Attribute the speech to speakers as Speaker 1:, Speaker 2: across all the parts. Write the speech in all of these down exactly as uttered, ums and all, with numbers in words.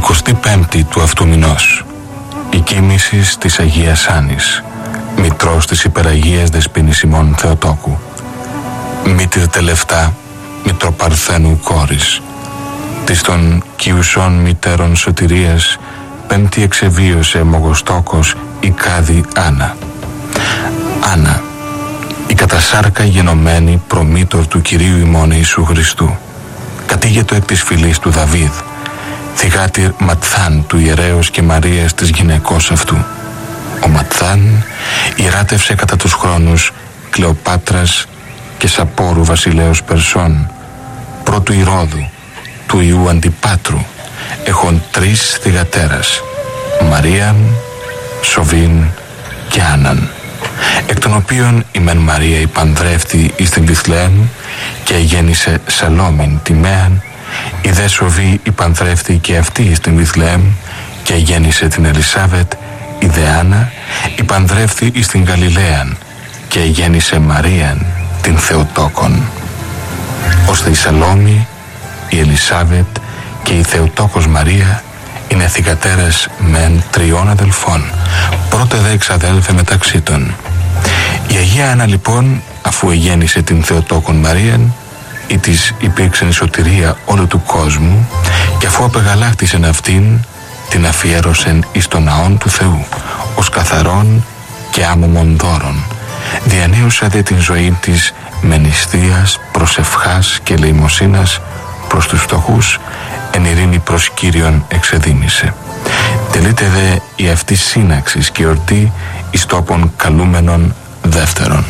Speaker 1: εικοστή πέμπτη του αυτού μηνός, η κοίμησης της Αγίας Άννης, μητρός της Υπεραγίας Δεσποίνης ημών Θεοτόκου, μήτηρ τελευτά Μητροπαρθένου κόρης, της των Κιουσών μητέρων σωτηρίας, πέμπτη εξεβίωσε Μογοστόκος η Κάδη Άννα. Άννα, η κατασάρκα γενομένη προμήτωρ του Κυρίου ημών Ιησού Χριστού, κατήγετο εκ της φυλής του Δαβίδ, θυγάτηρ Ματθάν του ιερέως και Μαρίας της γυναικός αυτού. Ο Ματθάν ιεράτευσε κατά τους χρόνους Κλεοπάτρας και Σαπόρου βασιλέως Περσών, πρώτου Ηρώδου, του Ιού Αντιπάτρου, έχων τρεις θυγατέρας, Μαρίαν, Σοβήν και Άνναν, εκ των οποίων η μεν Μαρία υπανδρεύτη εις την Βιθλεέμ και γέννησε Σαλόμην τη Μέαν, η δε Σοβή υπανδρεύτη και αυτή εις την Βιθλεέμ και γέννησε την Ελισάβετ, η δε Άννα υπανδρεύτη εις την Γαλιλαίαν και γέννησε Μαρίαν την Θεοτόκον, ώστε η Σαλόμη, η Ελισάβετ και η Θεοτόκος Μαρία είναι θυγατέρες μεν τριών αδελφών, πρώτε δε εξαδέλφε μεταξύ των. Η Αγία Άννα λοιπόν, αφού εγέννησε την Θεοτόκον Μαρίαν, ή της υπήρξεν η σωτηρία όλου του κόσμου, και αφού απεγαλάκτησεν αυτήν, την αφιέρωσεν εις τον ναόν του Θεού, ως καθαρόν και άμωμον δώρον. Διανύουσα δε την ζωή της με νηστείας, προσευχάς και ελεημοσύνας προς τους φτωχούς, εν ειρήνη προς Κύριον εξεδίμησε. Τελείται δε η αυτή σύναξης και ορτή εις τόπον καλούμενον δεύτερον.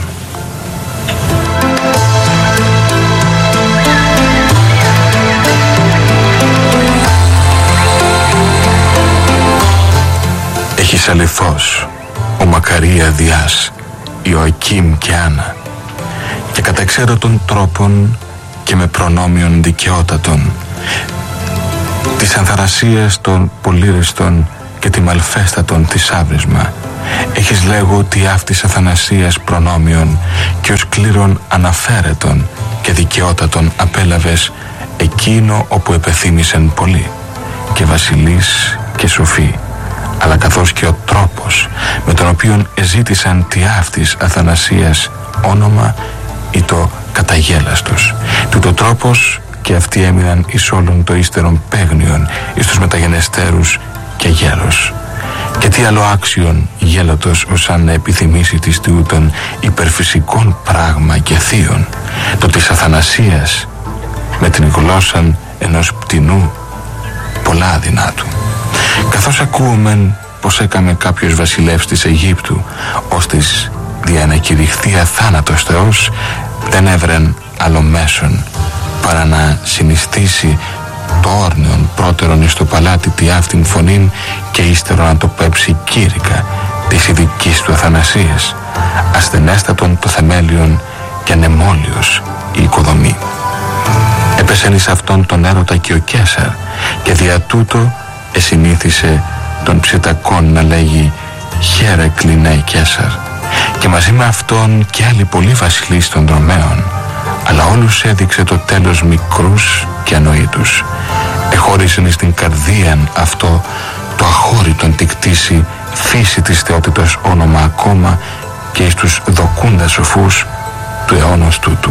Speaker 1: Έχεις αληθώς ο Μακαρία Διάς, Ιωακήμ και Άννα, και κατά εξαίρετων τρόπων και με προνόμιον δικαιότατων, της ανθαρασίας των πολύριστων και τη μαλφέστατον της άβρισμα, έχεις λέγω ότι αυτής αθανασίας προνόμιον και ως κλήρων αναφέρετον και δικαιότατον απέλαβες εκείνο όπου επεθύμησεν πολύ, και βασιλείς και σοφοί, αλλά καθώς και ο τρόπος με τον οποίον εζήτησαν τη αυτής αθανασίας όνομα ή το καταγέλαστος. Τούτο τρόπος και αυτοί έμειναν εις όλων το ύστερον παίγνιον εις τους μεταγενεστέρους και γέλος. Και τι άλλο άξιον γέλατος ως αν επιθυμήσει της τούτων υπερφυσικών πράγμα και θείων, το της αθανασίας με την γλώσσαν ενός πτηνού πολλά αδυνάτου. Καθώς ακούομεν πως έκαμε κάποιος βασιλεύς της Αιγύπτου, ως της διανακηρυχθεί αθάνατος Θεός, δεν έβρεν άλλο μέσον παρά να συνιστήσει το όρνεον πρώτερον εις το παλάτι τη αυτήν φωνήν και ύστερο να το πέψει κήρυκα της ειδικής του αθανασίας, ασθενέστατον το θεμέλιον και ανεμόλιος η οικοδομή. Έπεσεν εις αυτόν τον έρωτα και ο Κέσαρ, και δια τούτο εσυνήθισε τον ψητακόν να λέγει «Χαίρε κλινέ Κέσαρ», και μαζί με αυτόν και άλλοι πολλοί βασιλείς των δρομέων, αλλά όλους έδειξε το τέλος μικρούς και ανοήτους. Εχώρισεν εις την καρδίαν αυτό το αχώρητον τη κτήση φύση της θεότητος όνομα ακόμα και εις τους δοκούντας σοφούς του αιώνος τούτου.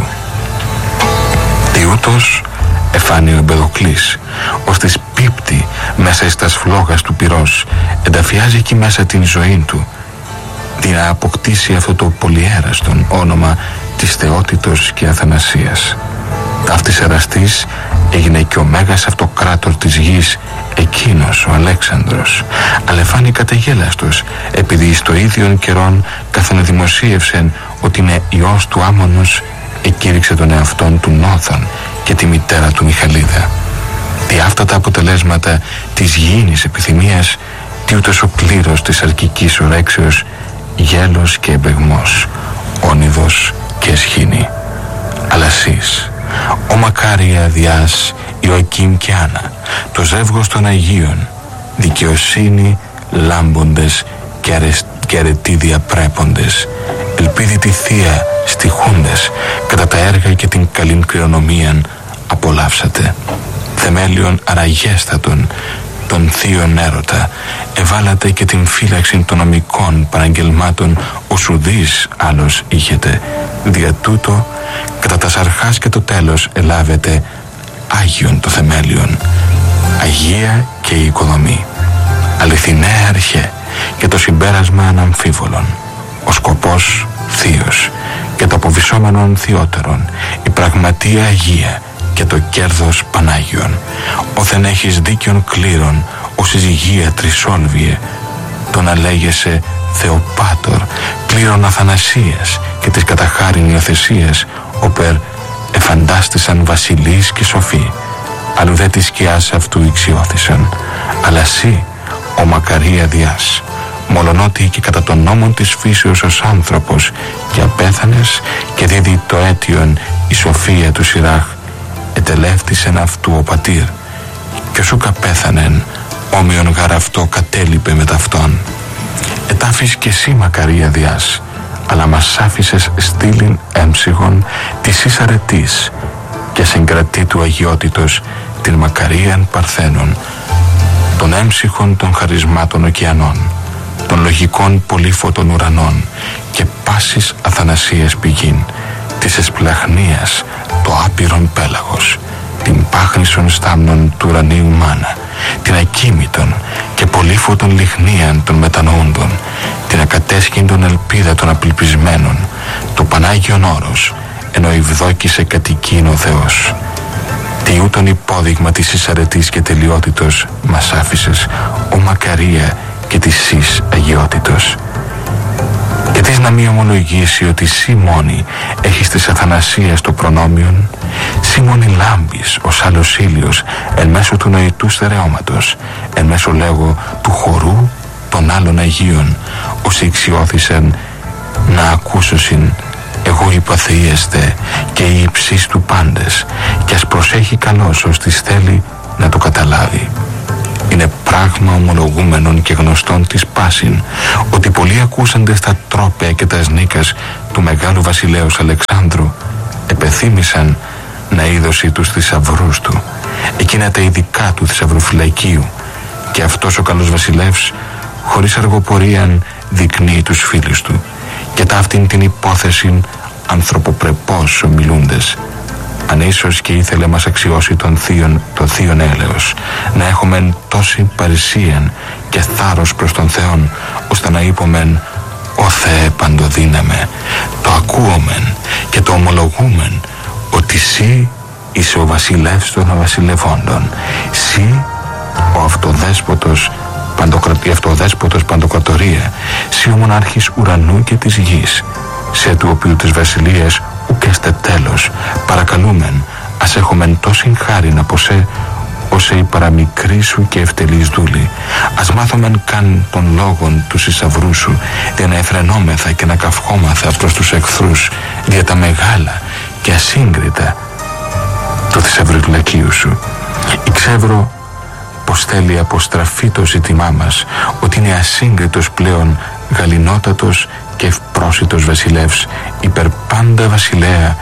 Speaker 1: Διούτος εφάνει ο Εμπεδοκλής, ως της πίπτη μέσα εις τας φλόγας του πυρός, ενταφιάζει εκεί μέσα την ζωή του, δι' να αποκτήσει αυτό το πολυέραστον όνομα της θεότητος και αθανασίας. Αυτής εραστής έγινε και ο μέγας αυτοκράτορ της γης, εκείνος ο Αλέξανδρος, αλλά φάνη καταγέλαστος, επειδή εις το ίδιον καιρόν καθόν δημοσίευσεν ότι είναι ιός του Άμμονος, εκήρυξε τον εαυτόν του Νόθων και τη μητέρα του Μιχαλίδα. Τι αυτά τα αποτελέσματα της γήινης επιθυμίας, τι ούτως ο κλήρος της αρκικής ορέξεως, γέλος και εμπεγμός, όνειδος και εσχήνη. Αλλά σεις, ο Μακάρια Διάς, Ιωακήμ και Άννα, το ζεύγος των Αγίων, δικαιοσύνη λάμποντες και, αρεσ... και αρετή διαπρέποντες, ελπίδη τη Θεία στιχούντες, κατά τα έργα και την καλήν κληρονομίαν απολαύσατε. Θεμέλιον αραγέστατον τον θείον έρωτα, εβάλατε και την φύλαξη των νομικών παραγγελμάτων ουσουδείς άλλος είχετε. Δια τούτο, κατά τας αρχάς και το τέλος ελάβετε Άγιον το θεμέλιον, Αγία και η οικοδομή, αληθινέ αρχέ και το συμπέρασμα αναμφίβολον, ο σκοπός θείος και το αποβυσσόμενον θειότερον, η πραγματία Αγία και το κέρδος Πανάγιον, όθεν έχεις δίκαιον κλήρων, ο συζυγία τρισόλβιε, το να λέγεσαι Θεοπάτορ, κλήρων Αθανασίας και της καταχάριν υιοθεσίας, όπερ εφαντάστησαν βασιλείς και σοφοί, αλλού δε της σκιάς αυτού ηξιώθησαν, αλλά σύ, ο Μακαρία Διάς, μολονότι και κατά τον νόμον της φύσεως ως άνθρωπος και απέθανες και δίδει το αίτιον η σοφία του Σιράχ, ετελεύτησεν αυτού ο πατήρ, και όσου καπέθανεν, όμοιον γαραυτό κατέλειπε με ταυτόν. Ετάφης και εσύ Μακαρία Διάς, αλλά μας άφησες στήλην έμψυχον της εις αρετής και συγκρατή του αγιότητος την Μακαρίαν Παρθένων, των έμψυχων των χαρισμάτων ωκεανών, των λογικών πολύφωτων ουρανών και πάσης Αθανασίας πηγήν, της εσπλαχνίας το άπειρον πέλαγος, την πάχνησον στάμνων του ουρανίου μάνα, την ακίμητον και πολύφωτον λιχνίαν των μετανοούντων, την ακατέσχυντον ελπίδα των απελπισμένων, το Πανάγιον όρος, ενώ ευδόκησε κατοικήν ο Θεός. Τι ούτων υπόδειγμα της εισαρετής και τελειότητος μας άφησες, ο Μακαρία και της σεις αγιότητος. Και της να μη ομολογήσει ότι σύ μόνη έχεις της Αθανασίας το προνόμιον, σύ μόνη λάμπεις ως άλλος ήλιος εν μέσω του νοητού στερεώματος, εν μέσω λέγω του χορού των άλλων Αγίων, όσοι εξιώθησαν να ακούσωσιν εγώ είπα θείεστε και η υψής του πάντες, και ας προσέχει καλώς ως της θέλει να το καταλάβει. Είναι πράγμα ομολογούμενον και γνωστόν της πάσιν ότι πολλοί ακούσαντες τα τρόπαια και τα σνίκας του μεγάλου βασιλέως Αλεξάνδρου επεθύμησαν να είδωσει τους θησαυρούς του, εκείνα τα ειδικά του θησαυροφυλακίου, και αυτός ο καλός βασιλεύς χωρίς αργοπορίαν δεικνύει τους φίλους του και τα αυτήν την υπόθεση ανθρωποπρεπώς ομιλούντες. Αν ίσως και ήθελε μας αξιώσει τον θείον, το θείον έλεος, να έχομεν τόση παρησίαν και θάρρος προς τον Θεόν, ώστε να είπομεν «Ω Θεέ παντοδύναμε», το ακούομεν και το ομολογούμεν ότι σύ είσαι ο βασιλεύς των βασιλευόντων, σύ ο αυτοδέσποτος παντοκρατή, αυτοδέσποτος παντοκρατορία, σύ ο μονάρχης ουρανού και της γης, σε του οποίου της βασιλείας ουκέστε τέλος, παρακαλούμεν ας έχομεν τόσην χάριν από σε, όσε η παραμικρή σου και ευτελής δούλη, ας μάθομεν καν των λόγων του θησαυρού σου, για να εφρενόμεθα και να καυχόμαθα προς τους εχθρούς, δια τα μεγάλα και ασύγκριτα του θησαυροφυλακίου σου. Εξεύρω πως θέλει αποστραφεί το ζήτημά μας, ότι είναι ασύγκριτος πλέον γαληνότατος και ευπρόσιτος βασιλεύς, υπερπάντα βασιλέα,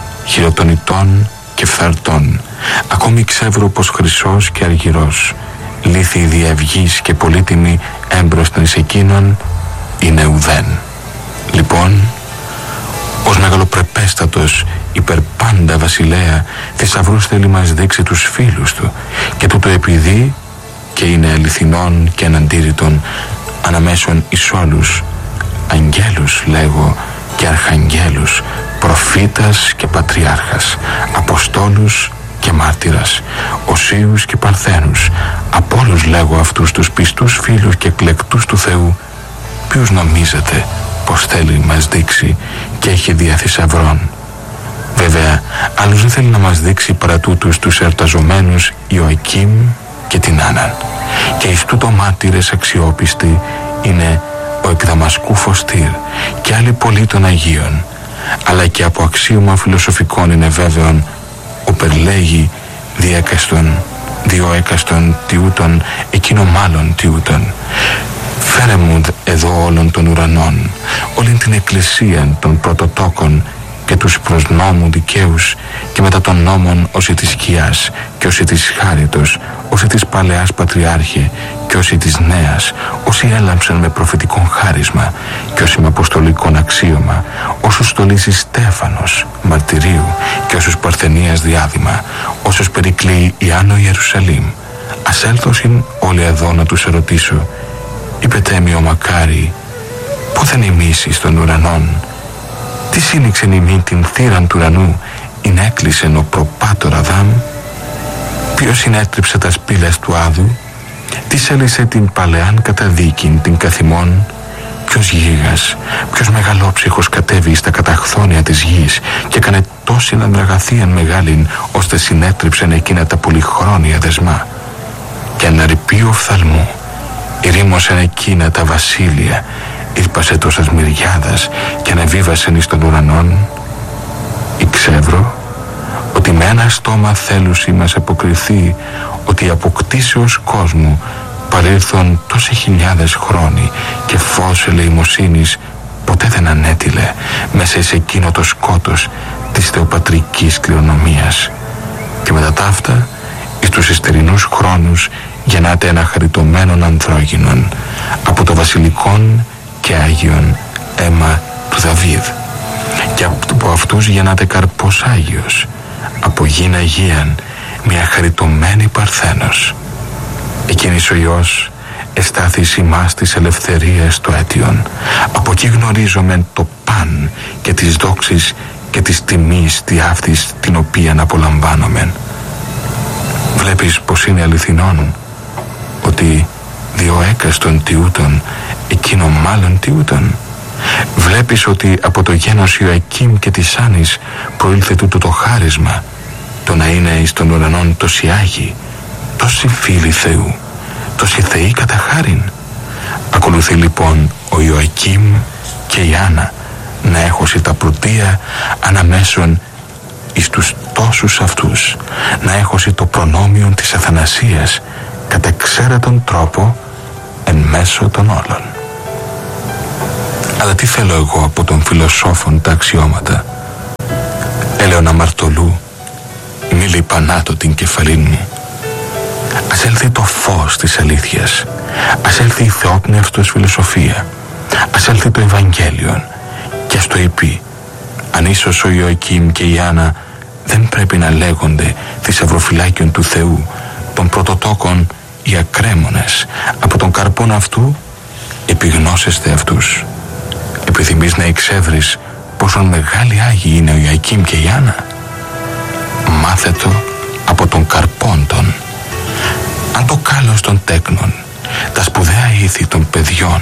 Speaker 1: χειροτονητών και φθαρτών. Ακόμη ξεύρω πως χρυσός και αργυρός, λίθη διαυγής και πολύτιμη έμπροσθεν εις εκείνον, είναι ουδέν. Λοιπόν, ως μεγαλοπρεπέστατος υπερπάντα βασιλέα, θησαυρούς θέλει μας δείξει τους φίλους του, και τούτο επειδή και είναι αληθινών και αναντήρητων αναμέσων εις όλους, αγγέλους λέγω και αρχαγγέλους, προφήτας και πατριάρχας, αποστόλους και μάρτυρας, οσίους και παρθένους, από όλους λέγω αυτούς τους πιστούς φίλους και εκλεκτούς του Θεού, ποιους νομίζετε πως θέλει μας δείξει και έχει δια θησαυρών. Βέβαια, άλλους δεν θέλει να μας δείξει παρά τούτους τους εορταζομένους Ιωακήμ και την Άνναν, και εις τούτο μάρτυρες αξιόπιστοι είναι ο εκ Δαμασκού Φωστήρ και άλλοι πολλοί των Αγίων, αλλά και από αξίωμα φιλοσοφικών είναι βέβαιον ο περλέγει διέκαστον, διόεκαστον τιούτον, εκείνο μάλλον τιούτον. Φέρε μου εδώ όλων των ουρανών, όλην την εκκλησία των πρωτοτόκων και τους προς νόμου δικαίους και μετά των νόμων όσοι της σκιάς και όσοι της χάριτος, όσοι της παλαιάς πατριάρχε και όσοι της νέας, όσοι έλαμψαν με προφητικόν χάρισμα και όσοι με αποστολικόν αξίωμα, όσους στολίζει Στέφανος μαρτυρίου και όσους Παρθενίας διάδημα, όσους περικλεί Ιάννο Ιερουσαλήμ. Ας έλθωσιν όλοι εδώ να τους ερωτήσω, είπετε μη ο μακάρι, πόθεν εμείς εις των ουρανών, τι σύνηξεν ημί την θύραν του ουρανού, ειν έκλεισεν ο προπάτορ Αδάμ, ποιος συνέτριψε τα σπήλας του Άδου, τι σέλισε την παλαιάν καταδίκην την καθημών, ποιος γίγας, ποιος μεγαλόψυχος κατέβη στα καταχθόνια της γης και έκανε τόσην ανδραγαθίαν μεγάλην, ώστε συνέτριψεν εκείνα τα πολυχρόνια δεσμά, και αναρρυπεί οφθαλμού, ηρήμωσεν εκείνα τα βασίλεια, ήλπασε τόσας μυριάδας και ανεβίβασεν εις των ουρανών. Εξεύρω ότι με ένα στόμα θέλουσι μας αποκριθεί ότι η αποκτήσεως κόσμου παρήλθον τόσοι χιλιάδες χρόνοι και φως ελεημοσύνης ποτέ δεν ανέτειλε μέσα σε εκείνο το σκότος της θεοπατρικής κληρονομίας. Και μετά ταύτα εις τους υστερινούς χρόνους γεννάται ένα χαριτωμένον ανδρόγυνον από το βασιλικόν και Άγιον αίμα του Δαβίδ, και από αυτούς γεννάται καρπός Άγιος, από γην Αγίαν μια χαριτωμένη Παρθένος. Εκείνης ο Υιός εστάθης ημάς της ελευθερίας το αίτιον, από εκεί γνωρίζομεν το παν και τις δόξεις και της τιμής τη αυτής την οποίαν απολαμβάνομεν. Βλέπεις πως είναι αληθινόν ότι διό έκαστον τιούτον εκείνο μάλλον τιούτον. Βλέπεις ότι από το γένος Ιωακήμ και της Άννης προήλθε τούτο το χάρισμα, το να είναι εις των ουρανών τόσοι Άγιοι, τόσοι φίλοι Θεού, τόσοι Θεοί κατά χάριν. Ακολουθεί λοιπόν ο Ιωακήμ και η Άννα να έχωση τα πρωτεία αναμέσων εις τους τόσους αυτούς, να έχωση το προνόμιον της αθανασίας κατά εξαίρετον τρόπο εν μέσω των όλων. Αλλά τι θέλω εγώ από τον φιλοσόφων τα αξιώματα? Έλεον αμαρτωλού, μη λιπανάτω την κεφαλήν μου. Ας έλθει το φως της αλήθειας, ας έλθει η θεόπνευστος φιλοσοφία, ας έλθει το Ευαγγέλιον και ας το είπε. Αν ίσως ο Ιωακήμ και η Άννα δεν πρέπει να λέγονται θησαυροφυλάκιον του Θεού, των πρωτοτόκων οι ακρέμονες, από τον καρπόν αυτού επιγνώσεστε αυτούς. Επιθυμείς να εξεύρεις πόσο μεγάλοι Άγιοι είναι ο Ιωακήμ και η Άννα? Μάθε το από τον καρπόν των. Αν το κάλος των τέκνων, τα σπουδαία ήθη των παιδιών,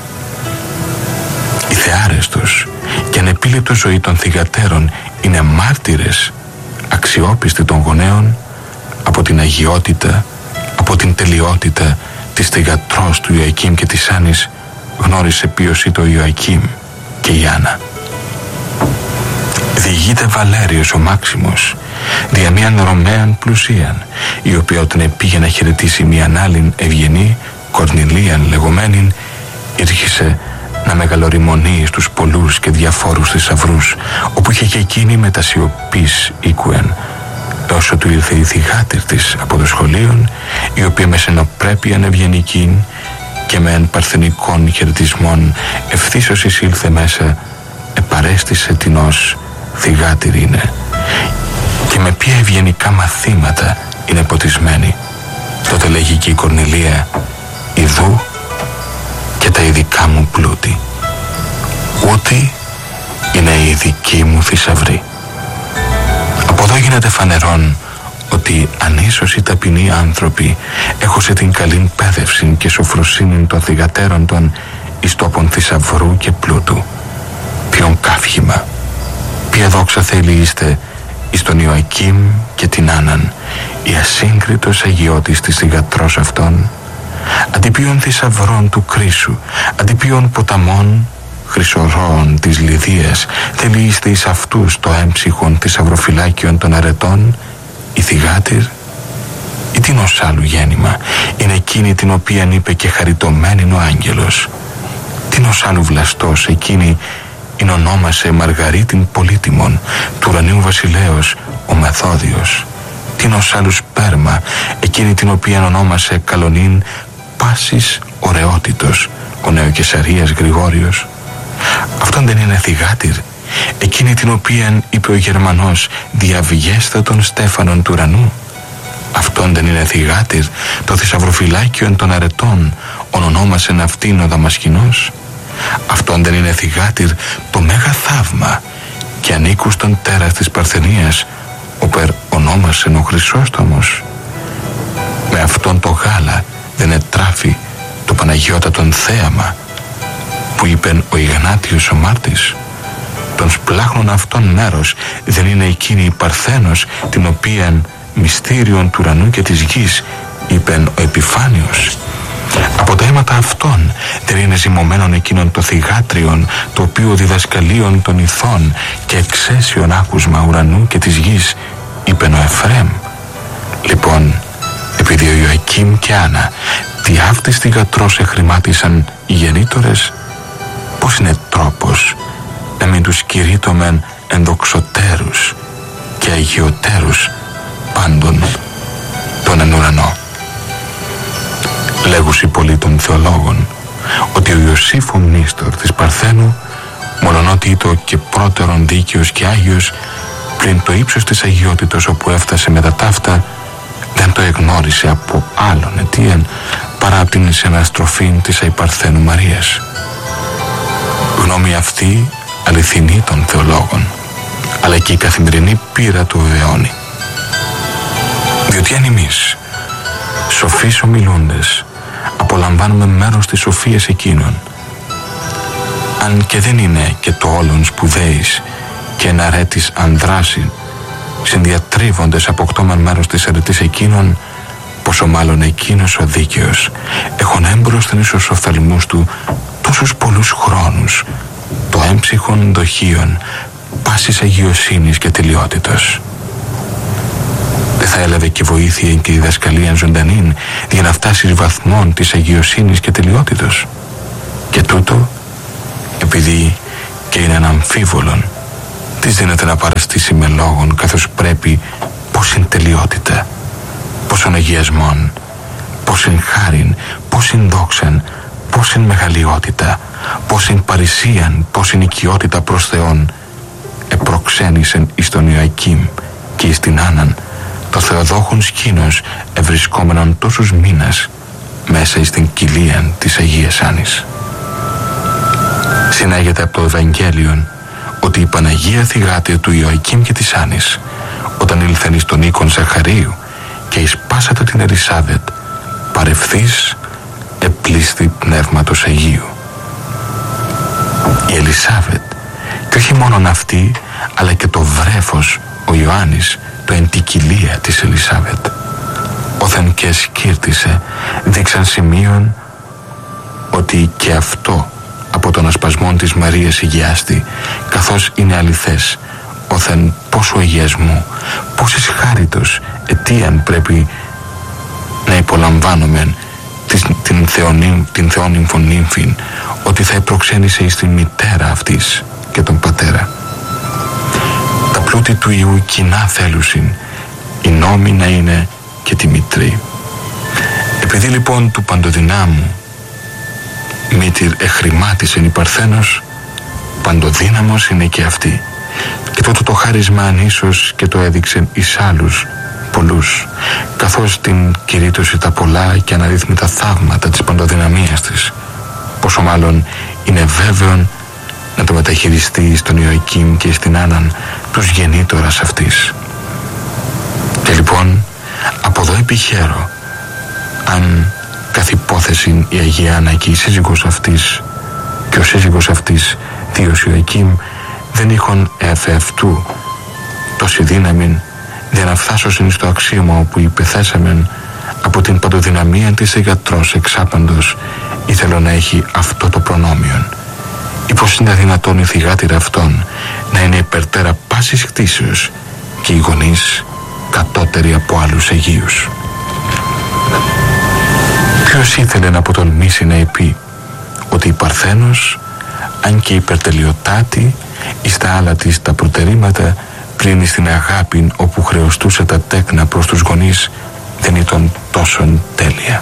Speaker 1: η θεάρεστος και ανεπίληπτο ζωή των θυγατέρων είναι μάρτυρες αξιόπιστοι των γονέων, από την αγιότητα, από την τελειότητα της θυγατρός του Ιωακήμ και της Άννης γνώρισε ποιος ήταν ο Ιωακήμ και η Άννα. Διηγείται Βαλέριος ο Μάξιμος δια μίαν Ρωμαίαν πλουσίαν, η οποία όταν επήγε να χαιρετήσει μίαν άλλην ευγενή, Κορνηλίαν λεγομένην, ήρχισε να μεγαλοριμονεί στους πολλούς και διαφόρους θησαυρούς, όπου είχε και εκείνη με τα σιωπής οίκουεν, όσο του ήρθε η θυγάτηρ της από το σχολείον, η οποία με σενοπρέπειαν ευγενικήν και με εν παρθενικών χαιρετισμών ευθύς ως εισήλθε μέσα, επαρέστησε την ως θυγάτηρ είναι, και με ποια ευγενικά μαθήματα είναι ποτισμένη. Τότε λέγει και η Κορνηλία, «Ιδού και τα ειδικά μου πλούτη, ούτε είναι η ειδική μου θησαυρή». Από εδώ γίνεται φανερόν ότι αν ίσως οι ταπεινοί άνθρωποι έχωσε την καλήν πέδευση και σοφροσύνη των θυγατέρων των εις τόπον θησαυρού και πλούτου, ποιον καύχημα, ποια δόξα θέλει είστε εις τον Ιωακήμ και την Άνναν, η ασύγκριτος αγιώτης της θυγατρός αυτών, αντί ποιον θησαυρών του Κρίσου, αντί ποιον ποταμών χρυσορώων της Λιδίας, θέλει είστε εις αυτούς το έμψυχον θησαυροφυλάκιον των αρετών, η θυγάτηρ, ή την ως άλλου γέννημα, είναι εκείνη την οποίαν είπε και χαριτωμένην ο άγγελος, την ως άλλου βλαστός, εκείνη ειν ονόμασε Μαργαρίτην πολύτιμον, του ουρανίου βασιλέως ο Μεθόδιος, την ως άλλου σπέρμα, εκείνη την οποία ονόμασε Καλονίν πάσης ωραιότητος, ο Νεοκεσαρίας Γρηγόριος. Αυτόν δεν είναι θυγάτηρ, εκείνη την οποία είπε ο Γερμανός διαβγέστα Στέφανον του ουρανού. Αυτόν δεν είναι θυγάτηρ, το θησαυροφυλάκιον των αρετών, ονόμασεν αυτήν ο Δαμασκηνός. Αυτόν δεν είναι θυγάτηρ, το μέγα θαύμα, και ανήκουστον τέρας της Παρθενίας, οπερ ονόμασεν ο Χρυσόστομος. Με αυτόν το γάλα δεν ετράφει το Παναγιώτατον θέαμα, που είπεν ο Ιγνάτιος ο Μάρτης. Τον σπλάχνων αυτόν μέρος δεν είναι εκείνη η Παρθένος, την οποίαν μυστήριον του ουρανού και της γης, είπεν ο Επιφάνιος. Από τα αίματα αυτών δεν είναι ζυμωμένον εκείνον το θυγάτριον, το οποίο διδασκαλίων των ηθών και εξαίσιον άκουσμα ουρανού και της γης, είπεν ο Εφραίμ. Λοιπόν, επειδή ο Ιωακήμ και Άννα τι αυτής θυγατρός εχρημάτισαν οι γεννήτωρες, πώς είναι τρόπος να μην τους κηρύττωμεν ενδοξωτέρους και αγιωτέρους πάντων τον εν ουρανό. Λέγουσι πολλοί των θεολόγων ότι ο Ιωσήφ ο Μνήστορ της Παρθένου, μολονότι ήτο και πρώτερον δίκαιος και άγιος, πλην το ύψος της αγιότητος όπου έφτασε με τα ταύτα, δεν το εγνώρισε από άλλον αιτίαν παρά από την συναστροφή της αϊπαρθένου Μαρίας. Γνώμη αυτή αληθινή των θεολόγων, αλλά και η καθημερινή πείρα του βεβαιώνει. Διότι αν εμείς, σοφείς ομιλούντες, απολαμβάνουμε μέρος της σοφίας εκείνων, αν και δεν είναι και το όλον σπουδαίης και εν αρέτης ανδράση, συνδιατρίβοντες αποκτώμαν μέρος της αρετής εκείνων, πόσο μάλλον εκείνος ο δίκαιος, έχων έμπροσθεν εις ως οφθαλμούς του τόσους πολλούς χρόνους, το έμψυχον δοχείων πάσης αγιοσύνης και τελειότητος. Δεν θα έλαβε και βοήθεια και διδασκαλία ζωντανήν για να φτάσει βαθμών της αγιοσύνης και τελειότητος. Και τούτο, επειδή και είναι αναμφίβολον, της δίνεται να παραστήσει με λόγων, καθώς πρέπει πόσην τελειότητα, πόσον αγιασμόν, πόσην χάριν, πόσην δόξαν, πόσην μεγαλειότητα, πόσην παρησίαν, πόσην οικειότητα προς Θεόν, επροξένησεν εις τον Ιωακήμ και εις την Άνναν, το Θεοδόχον σκήνος ευρισκόμενον τόσους μήνας μέσα εις την κοιλίαν της Αγίας Άννης. Συνάγεται από το Ευαγγέλιον ότι η Παναγία θυγάτρια του Ιωακήμ και της Άννης, όταν ήλθεν εις τον οίκον Ζαχαρίου και εις πάσατα την Ελισάβετ, παρευθείς επλήστη πνεύματος Αγίου. Η Ελισάβετ, και όχι μόνον αυτή, αλλά και το βρέφος ο Ιωάννης, το εν τη κοιλία της Ελισάβετ, όθεν και σκύρτησε, δείξαν σημείων ότι και αυτό από τον ασπασμό της Μαρίας ηγιάστη, καθώς είναι αληθές, όθεν πόσο αγιασμού, πόσης χάριτος αιτίαν πρέπει να υπολαμβάνομεν την θεονύμ, την θεόνυμφον νύμφην, ότι θα επροξένησε εις την μητέρα αυτής και τον πατέρα. Τα πλούτη του Ιού κοινά θέλουσιν, η νόμη να είναι και τη μητρή. Επειδή λοιπόν του παντοδυνάμου μήτηρ εχρημάτισεν η Παρθένος, παντοδύναμος είναι και αυτή, και τότε το χάρισμα ανίσως και το έδειξεν εις άλλους πολλούς, καθώς την κηρύττωσε τα πολλά και αναρρύθμιτα θαύματα της παντοδυναμίας της, πόσο μάλλον είναι βέβαιον να το μεταχειριστεί στον Ιωακήμ και στην Άνναν, τους γεννήτωρας αυτής. Και λοιπόν από εδώ επιχαίρω, αν καθ' υπόθεση η Αγία Άννα και η σύζυγος αυτής και ο σύζυγος αυτής Θείος Ιωακήμ δεν είχαν εφ' αυτού τόση δύναμη για να φτάσωσιν στο αξίωμα όπου υπεθέσαμεν από την παντοδυναμία της θυγατρός εξάπαντος, ήθελε να έχει αυτό το προνόμιον. Ή πως είναι δυνατόν η θυγάτηρα αυτών να είναι υπερτέρα πάσης χτίσεως και οι γονείς κατώτεροι από άλλους Αγίους. Ποιος ήθελε να αποτολμήσει να πει ότι η Παρθένος αν και υπερτελειοτάτη εις τα άλλα της τα προτερήματα, πλην στην αγάπη όπου χρεωστούσε τα τέκνα προς τους γονείς, δεν ήταν τόσο τέλεια.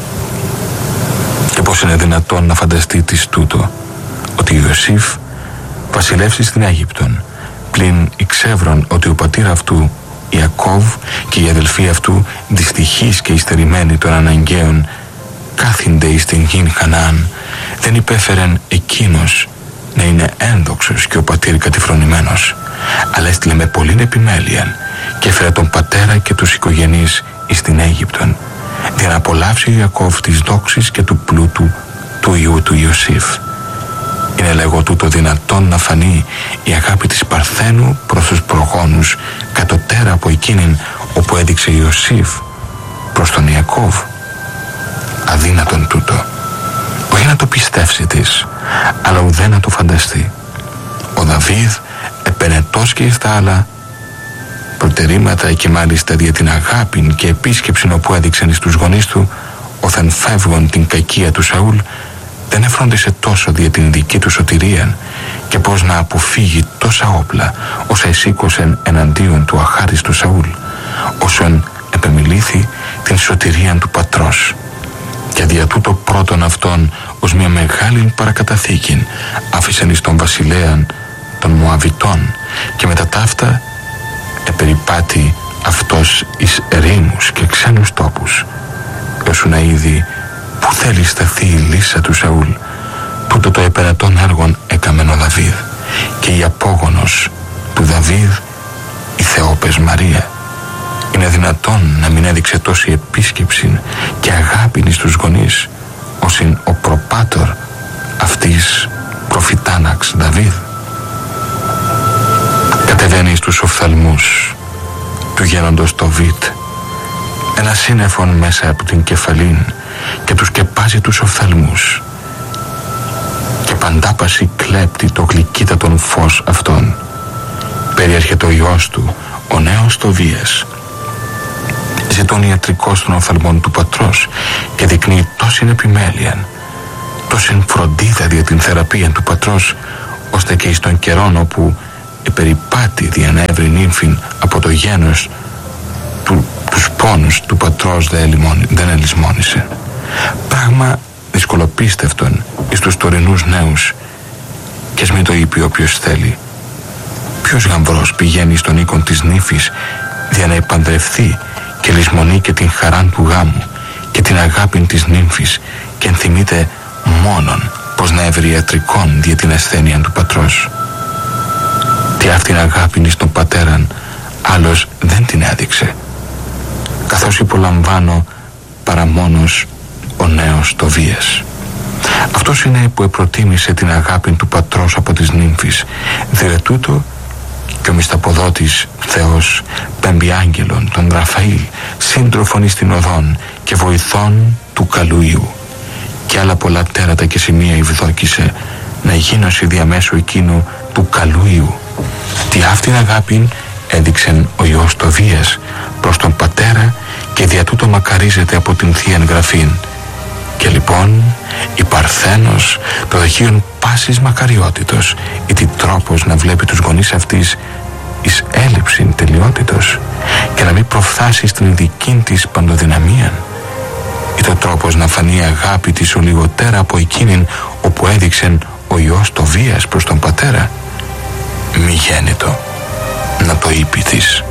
Speaker 1: Και πώς είναι δυνατόν να φανταστεί της τούτο, ότι ο Ιωσήφ βασιλεύσει στην Αίγυπτον, πλην εξεύρων ότι ο πατήρ αυτού Ιακώβ και οι αδελφοί αυτού, δυστυχείς και υστερημένοι των αναγκαίων, κάθινται εις την γην Χαναάν, δεν υπέφερεν εκείνος να είναι ένδοξος και ο πατήρ κατηφρονημένος, αλλά έστειλε με πολλήν επιμέλεια και έφερε τον πατέρα και τους οικογενείς εις την Αίγυπτον, για να απολαύσει ο Ιακώβ της δόξης και του πλούτου του ιού του Ιωσήφ. Είναι λέγω τούτο δυνατόν να φανεί η αγάπη της Παρθένου προς τους προγόνους κατωτέρα από εκείνην όπου έδειξε Ιωσήφ προς τον Ιακώβ? Αδύνατον τούτο, όχι να το πιστεύσει της, αλλά ουδέ να το φανταστεί. Ο Δαβίδ επενετός και εις τα άλλα προτερήματα και μάλιστα δια την αγάπη και επίσκεψη όπου έδειξαν εις τους γονείς του, όταν φεύγουν την κακία του Σαούλ, δεν εφρόντισε τόσο δια την δική του σωτηρία και πώς να αποφύγει τόσα όπλα όσα εισήκωσεν εναντίον του αχάριστου Σαούλ, όσον επεμιλήθη την σωτηρία του πατρός. Και δια τούτο πρώτον αυτόν ως μια μεγάλη παρακαταθήκη άφησαν εις τον βασιλέαν των Μωαβιτών, και μετά ταύτα επεριπάτει αυτός εις ερήμους και ξένους τόπους, έως να είδη που θέλει σταθεί η λύσα του Σαούλ. Τούτο το επερατών έργον έκαμεν ο Δαβίδ, και η απόγονος του Δαβίδ η Θεόπες Μαρία. Είναι δυνατόν να μην έδειξε τόση επίσκεψη και αγάπη εις τους γονείς, ως είναι ο προπάτορ αυτής προφητάναξ Δαβίδ? Κατεβαίνει στους οφθαλμούς του γένοντος το Βίτ, ένα σύννεφον μέσα από την κεφαλήν, και του σκεπάζει τους οφθαλμούς, και παντάπαση κλέπτει το γλυκύτατον φως αυτόν. Περιέρχεται ο Υιός του, ο νέος Τοβίας, ζητών ιατρικός των οφθαλμών του πατρός, και δεικνύει τόσην επιμέλεια, τόσην φροντίδα δια την θεραπεία του πατρός, ώστε και εις των καιρών όπου επεριπάτη δια να έβρει νύμφην από το γένος του, τους πόνους του πατρός δεν ελισμόνησε. Πράγμα δυσκολοπίστευτον εις τους τωρινούς νέους, και ας μην το είπε όποιος θέλει. Ποιος γαμβρός πηγαίνει στον οίκον της νύφης για να επαντρευθεί και λησμονεί και την χαράν του γάμου και την αγάπη της νύμφης, και ενθυμείται μόνον πως να έβρει ιατρικόν δια την ασθένεια του πατρός? Τι αυτήν αγάπη εις τον πατέραν άλλος δεν την έδειξε, καθώς υπολαμβάνω παρά μόνος ο νέος Τοβίας. Αυτός είναι που επροτίμησε την αγάπη του πατρός από της νύμφης, διε τούτο και ο μισθαποδότης Θεός πέμπει άγγελον τον Ραφαήλ, σύντροφον εις την οδόν και βοηθών του καλού Ιού, και άλλα πολλά τέρατα και σημεία ευδόκησε να γίνωση διαμέσου εκείνου του καλού Ιού. Τι αυτήν αγάπην έδειξεν ο Υιός Τοβίας προς τον πατέρα, και δια τούτο μακαρίζεται από την Θείαν Γραφήν. Και λοιπόν η Παρθένος το δοχείον πάσης μακαριότητος, ή τρόπος να βλέπει τους γονείς αυτής εις έλλειψην τελειότητος, και να μην προφθάσει στην δική της παντοδυναμία, ή το τρόπος να φανεί η αγάπη της ο λιγοτέρα από εκείνην όπου έδειξεν ο Υιός Τοβίας προς τον πατέρα? Μη γέννητο να το είπε της.